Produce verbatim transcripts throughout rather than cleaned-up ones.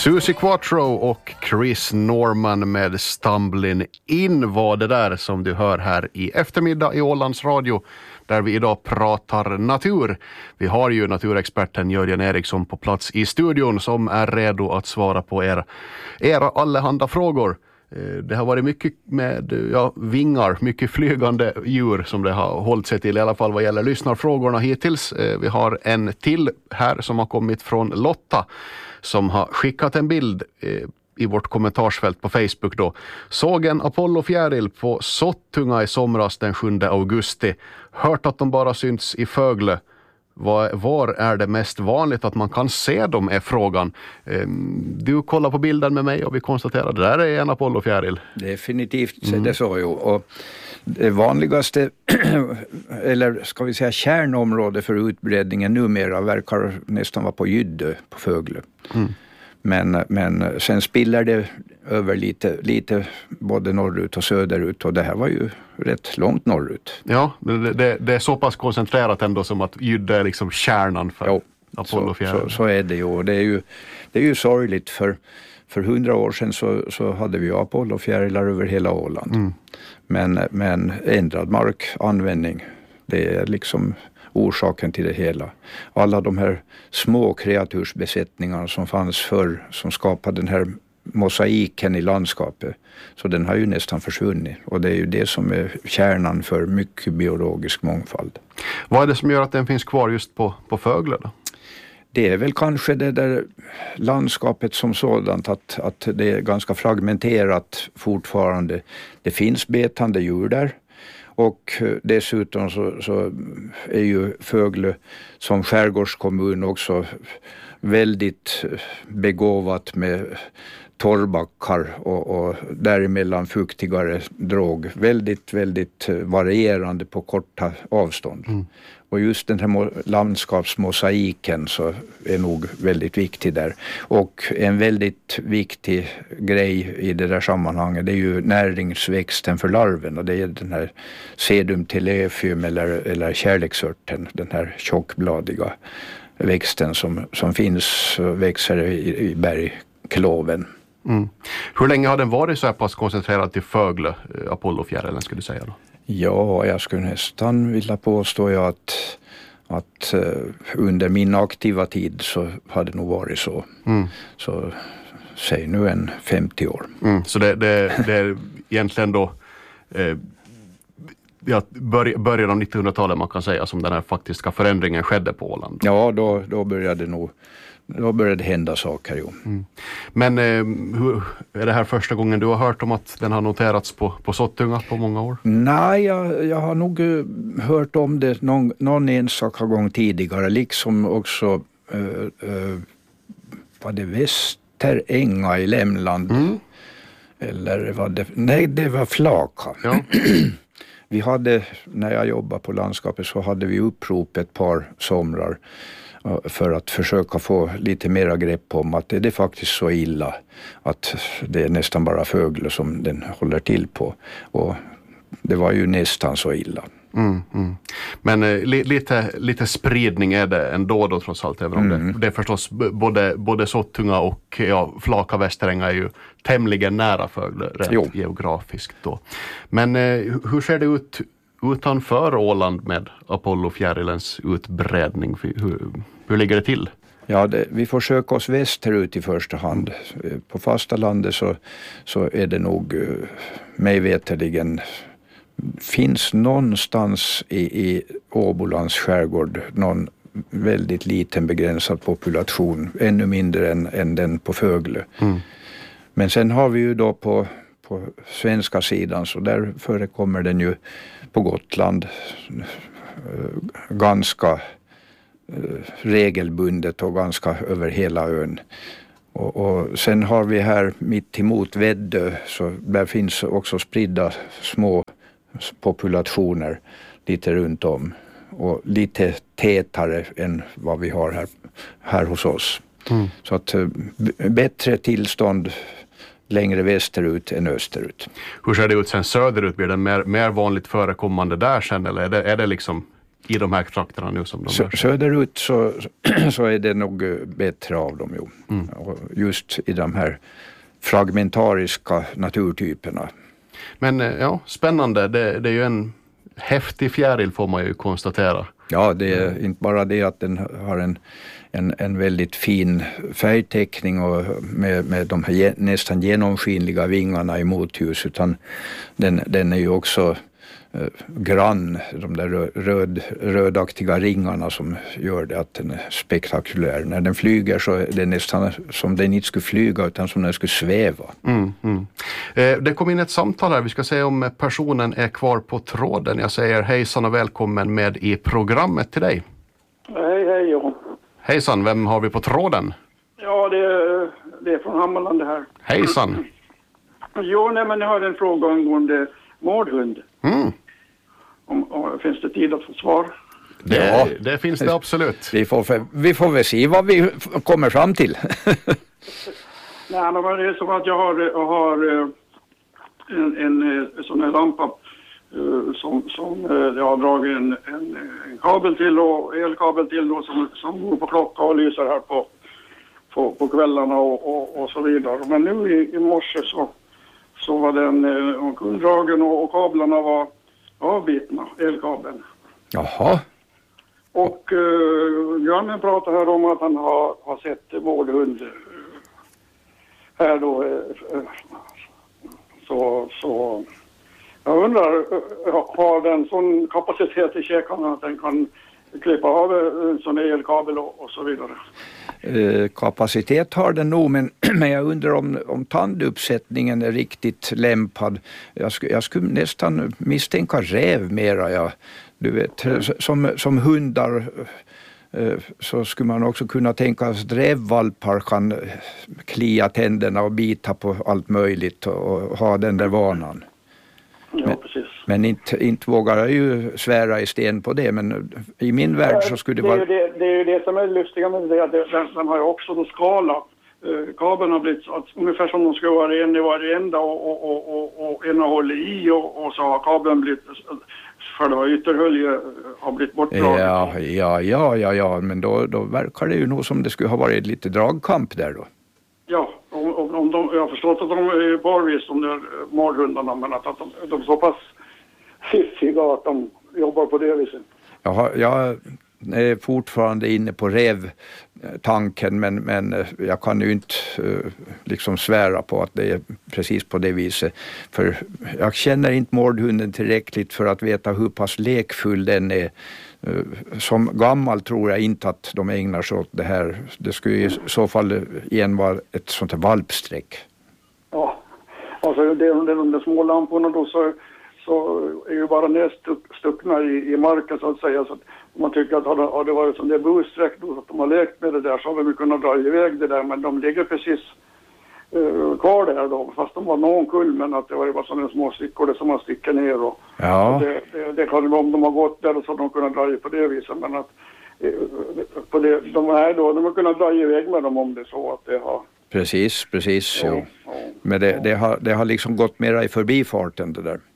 Susie Quattro och Chris Norman med Stumbling In var det där som du hör här i eftermiddag i Ålands Radio, där vi idag pratar natur. Vi har ju naturexperten Jörgen Eriksson på plats i studion som är redo att svara på era, era allehanda frågor. Det har varit mycket med ja, vingar, mycket flygande djur som det har hållit sig till, i alla fall vad gäller lyssnarfrågorna hittills. Vi har en till här som har kommit från Lotta som har skickat en bild i vårt kommentarsfält på Facebook då. Såg en Apollo-fjäril på Sottunga i somras den sjunde augusti. Hört att de bara synts i Fögle. Var, var är det mest vanligt att man kan se dem är frågan. Du kollar på bilden med mig och vi konstaterar att det där är en Apollo-fjäril. Definitivt mm. det så ju. Och det vanligaste, eller ska vi säga kärnområde för utbredningen numera verkar nästan vara på Gyddö på Fögle. Mm. Men, men sen spiller det över lite, lite både norrut och söderut, och det här var ju rätt långt norrut. Ja, det, det, det är så pass koncentrerat ändå som att Gyddö är liksom kärnan för jo, Apollo-fjäril. Så, så, så är det ju, och det är ju, det är ju sorgligt för för hundra år sedan så, så hade vi Apollo-fjärilar över hela Åland. Mm. Men, men ändrad markanvändning, det är liksom orsaken till det hela. Alla de här små kreatursbesättningarna som fanns förr som skapade den här mosaiken i landskapet, så den har ju nästan försvunnit, och det är ju det som är kärnan för mycket biologisk mångfald. Vad är det som gör att den finns kvar just på, på Fögle då? Det är väl kanske det där landskapet som sådant, att, att det är ganska fragmenterat fortfarande. Det finns betande djur där. Och dessutom så, så är ju Fögle som skärgårdskommun också väldigt begåvat med torrbackar och, och däremellan fuktigare drog. Väldigt, väldigt varierande på korta avstånd. Mm. Och just den här landskapsmosaiken så är nog väldigt viktig där. Och en väldigt viktig grej i det där sammanhanget, det är ju näringsväxten för larven. Och det är den här sedum telefium eller, eller kärleksörten, den här tjockbladiga växten som, som finns och växer i, i bergkloven. Mm. Hur länge har den varit så här pass koncentrerad till Fögle, Apollo-fjärilen skulle du säga då? Ja, jag skulle nästan vilja påstå jag att, att uh, under min aktiva tid så hade det nog varit så. Mm. Så säg nu en femtio år. Mm. Så det, det, det är egentligen då eh, ja, bör, början av nittonhundratalet man kan säga som den här faktiska förändringen skedde på Åland. Ja, då, då började det nog Då började det hända saker, jo. Mm. Men eh, hur, är det här första gången du har hört om att den har noterats på, på Sottunga på många år? Nej, jag, jag har nog uh, hört om det någon, någon enstaka gång tidigare. Liksom också uh, uh, var det Västeränga i Lämland? Mm. Eller var det... Nej, det var Flaka. Ja. Vi hade, när jag jobbade på landskapet så hade vi upprop ett par somrar för att försöka få lite mera grepp om att det är faktiskt så illa att det är nästan bara Fögle som den håller till på. Och det var ju nästan så illa. Mm, mm. Men eh, li, lite, lite spridning är det ändå då trots allt, även om mm. det, det är förstås både, både Sottunga och ja, Flaka Västeränga är ju tämligen nära Fögle rätt jo. geografiskt då. Men eh, hur ser det ut utanför Åland med Apollo-fjärilens utbredning? Hur, hur ligger det till? Ja, det, vi får söka oss västerut i första hand. På fasta landet så, så är det nog mig veterligen finns någonstans i, i Åbolands skärgård någon väldigt liten begränsad population, ännu mindre än, än den på Fögle. Mm. Men sen har vi ju då på, på svenska sidan, så där förekommer den ju på Gotland ganska regelbundet och ganska över hela ön. Och, och sen har vi här mitt emot Väddö, så där finns också spridda små populationer lite runt om och lite tätare än vad vi har här, här hos oss. Mm. Så att b- bättre tillstånd längre västerut än österut. Hur ser det ut sen söderut? Blir det mer, mer vanligt förekommande där sen, eller är det, är det liksom i de här trakterna nu som de Sö- rör sig? Söderut så, så är det nog bättre av dem ju. Mm. Och just i de här fragmentariska naturtyperna. Men ja, spännande. Det, det är ju en häftig fjäril får man ju konstatera. Ja, det är inte bara det att den har en, en, en väldigt fin färgteckning och med, med de här ge, nästan genomskinliga vingarna i motljus, utan den, den är ju också eh, grann, de där röd, rödaktiga ringarna som gör det att den är spektakulär. När den flyger så är det nästan som den inte skulle flyga utan som den skulle sväva. Mm, mm. Eh, det kom in ett samtal här. Vi ska se om personen är kvar på tråden. Jag säger hejsan och välkommen med i programmet till dig. Hej, hej, ja. Hejsan, vem har vi på tråden? Ja, det är, det är från Hammarland det här. Hejsan. Jo, nej, men jag har en fråga angående mårdhund. Mm. Om, om, finns det tid att få svar? Det, Ja. det finns det absolut. Vi får, vi får väl se vad vi kommer fram till. Nej, men det är så att jag har, jag har eh, en, en, en sån här lampa eh, som, som eh, jag har dragit en, en, en kabel till och elkabel till då, som, som går på klocka och lyser här på, på, på kvällarna och, och, och så vidare. Men nu i, i morse så, så var den eh, kunddragen och, och kablarna var avbitna, elkabeln. Jaha. Och eh, grannen pratar här om att han har, har sett mårdhund eh, här då. Eh, så, så jag undrar, eh, har den sån kapacitet i käkarna att den kan klippa av en sån elkabel och, och så vidare? Eh, kapacitet har den nog, men, men jag undrar om, om tanduppsättningen är riktigt lämpad. Jag, sk- jag skulle nästan misstänka räv mera. Ja. Du vet, som, som hundar eh, så skulle man också kunna tänka att rävvalpar kan klia tänderna och bita på allt möjligt och, och ha den där vanan. Ja, men, precis. Men inte, inte vågar jag ju svära i sten på det, men i min värld så skulle det, det är vara... ju det, det är ju det som är lustiga med det, att den, den har ju också då skala. Uh, kabeln har blivit att, ungefär som de ska vara en i varje ända och, och, och, och, och ena håller i och, och så har kabeln blivit, själva ytterhölje har blivit bortdragen. Ja, ja, ja, ja, ja, men då, då verkar det ju nog som det skulle ha varit lite dragkamp där då. Ja, om, om, om de, jag har förstått att de är barvis, de där mårdhundarna, men att, att de, de är så pass fiffiga att de jobbar på det viset. Jag, har, jag är fortfarande inne på revtanken, men, men jag kan ju inte uh, liksom svära på att det är precis på det viset. För jag känner inte mårdhunden tillräckligt för att veta hur pass lekfull den är. Uh, som gammal tror jag inte att de ägnar sig åt det här. Det skulle i så fall igen vara ett sånt här valpsträck. Ja, alltså det är de, de där små lamporna då så, så är ju bara nedstuckna i, i marken så att säga. Så att om man tycker att har det, har det varit som det bussträck då, så att de har lekt med det där, så har de kunnat dra iväg det där, men de ligger precis uh, kvar där då, fast de var någon kull, men att det var bara sådana små stickor det som man sticker ner och, Ja. och det, det, det kan om de har gått där så de kunnat dra i på det viset, men att uh, på det, de här då, de har kunnat dra iväg med dem om det så att det har... Precis, precis. Ja, Jo. ja, Men det, ja. det, har, det har liksom gått mera i förbifarten det där.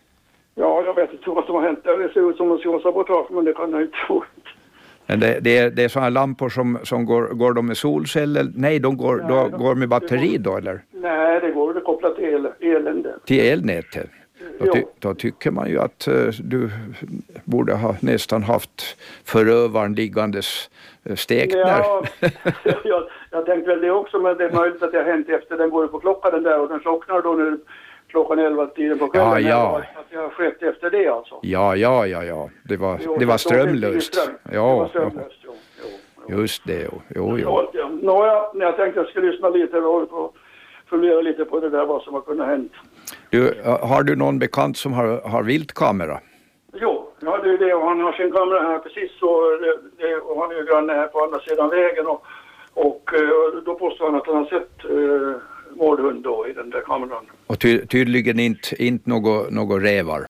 Ja, jag vet inte vad som har hänt där. Det ser ut som en sabotage, men det kan jag inte tro. Men det, det, är, det är sådana lampor som, som går, går de med solceller? Nej, de går, Nej, då, de- går med batteri det då, eller? Nej, det går det kopplat till el, elen där. Till elnätet. Då, ty, Ja. då tycker man ju att uh, du borde ha nästan haft förövaren liggandes uh, stekt där. Ja, jag, jag tänkte väl det också, men det är möjligt att det har hänt efter. Den går ju på klockan den där och den slocknar då nu klockan elva tiden på kvällen. Ja, ja. Att det har skett efter det alltså. Ja, ja, ja, ja. Det var, Jo, det var så då finns det ju strömlöst. ström. Det Ja, var strömlöst, jo. jo, jo. just det. Jo, jo, jo. Ja, ja. Nåja, jag tänkte jag skulle lyssna lite och, och fundera lite på det där vad som har kunnat hänt. Du, har du någon bekant som har, har viltkamera? Jo, ja det är det, och han har sin kamera här precis så, det, det, och han är ju granne här på andra sidan vägen och, och eh, då påstår han att han har sett eh, mårdhund då i den där kameran. Och ty, tydligen inte, inte något, något rävar.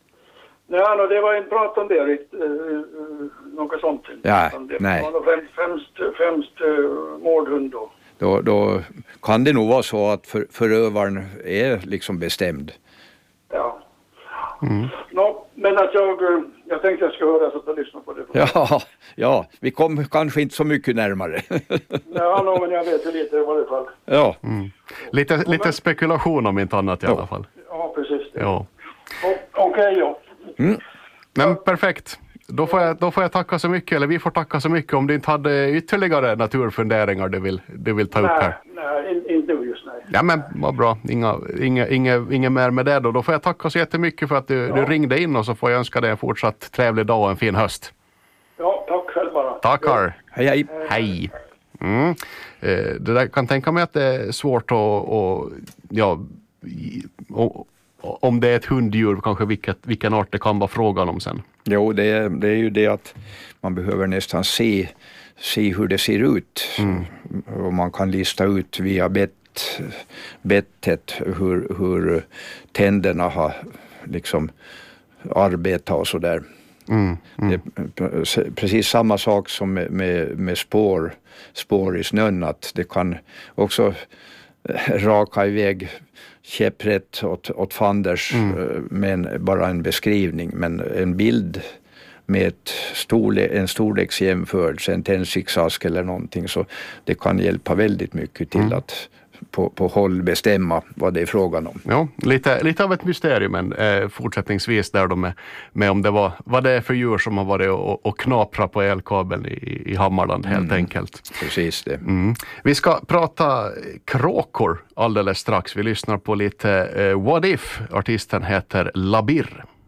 Nej, no, det var inte prat om det riktigt, eh, eh, något sånt. Ja, Utan det nej. var nog främst, främst, främst eh, mårdhund då. Då, då kan det nog vara så att för, förövaren är liksom bestämd. Ja. Mm. Nå, men att jag, jag tänkte jag skulle höra så att jag lyssnar på det. Ja, ja, vi kom kanske inte så mycket närmare. Ja, no, men jag vet ju lite i varje fall. Ja. Mm. Lite, lite spekulation om inte annat i Ja. alla fall. Ja, precis det. Ja. Okej, okay, ja. Mm. Men perfekt. Då får, jag, då får jag tacka så mycket, eller vi får tacka så mycket om du inte hade ytterligare naturfunderingar du vill, du vill ta upp här. Nej, nej in, inte just nej. Ja men vad bra, inga, inga, inga, inga mer med det då. Då får jag tacka så jättemycket för att du, ja. du ringde in och så får jag önska dig en fortsatt trevlig dag och en fin höst. Ja, tack själv bara. Tackar. Ja. Hej hej. Hej. Mm. Eh, det där kan tänka mig att det är svårt att, och, ja, och, om det är ett hunddjur, kanske vilket, vilken art det kan vara frågan om sen. Jo, det är, det är ju det att man behöver nästan se, se hur det ser ut. Mm. Och man kan lista ut via bett, bettet hur, hur tänderna har liksom arbetat och sådär. Mm, mm. Det är precis samma sak som med, med, med spår, spår i snön, att det kan också raka iväg käpprätt åt, åt fanders mm. med bara en beskrivning, men en bild med ett storle, en storleksjämförelse, en tändsticksask eller någonting, så det kan hjälpa väldigt mycket till mm. att på, på håll bestämma vad det är frågan om. Ja, lite, lite av ett mysterium, men eh, fortsättningsvis där de med, med om det var vad det är för djur som har varit och, och knapra på elkabeln i, i Hammarland helt mm. enkelt. Precis det. Mm. Vi ska prata kråkor alldeles strax. Vi lyssnar på lite eh, What If. Artisten heter Labir.